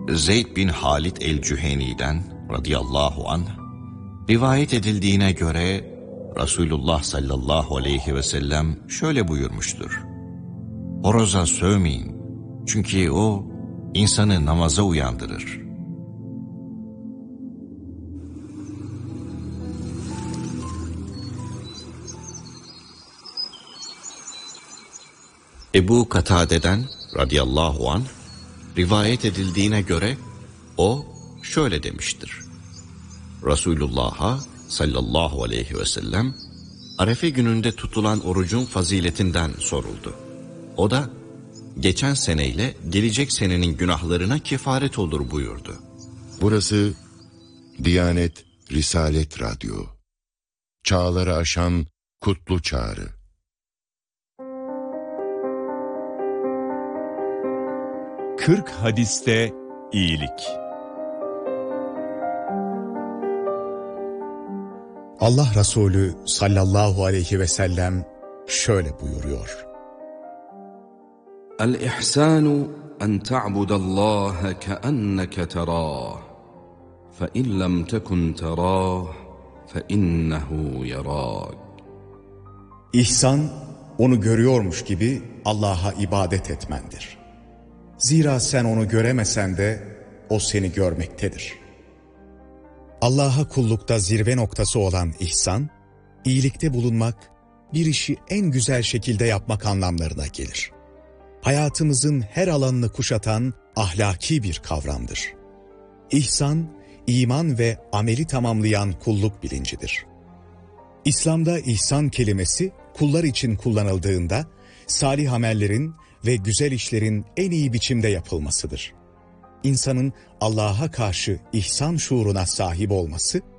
Zeyd bin Halid el-Cüheni'den radıyallahu anh rivayet edildiğine göre Resulullah sallallahu aleyhi ve sellem şöyle buyurmuştur: horoza sövmeyin, çünkü o insanı namaza uyandırır. Ebu Katade'den radıyallahu anh rivayet edildiğine göre o şöyle demiştir: Resulullah'a sallallahu aleyhi ve sellem Arefe gününde tutulan orucun faziletinden soruldu. O da geçen seneyle gelecek senenin günahlarına kefaret olur buyurdu. Burası Diyanet Risalet Radyo. Çağları aşan kutlu çağrı. Kırk hadiste iyilik. Allah Resulü sallallahu aleyhi ve sellem şöyle buyuruyor: El-ihsanu en ta'budallaha keenneke terah, fe in lem tekun terah, fe innehu yarak. İhsan, onu görüyormuş gibi Allah'a ibadet etmendir. Zira sen onu göremesen de o seni görmektedir. Allah'a kullukta zirve noktası olan ihsan, iyilikte bulunmak, bir işi en güzel şekilde yapmak anlamlarına gelir. Hayatımızın her alanını kuşatan ahlaki bir kavramdır. İhsan, iman ve ameli tamamlayan kulluk bilincidir. İslam'da ihsan kelimesi kullar için kullanıldığında, salih amellerin ve güzel işlerin en iyi biçimde yapılmasıdır. İnsanın Allah'a karşı ihsan şuuruna sahip olması,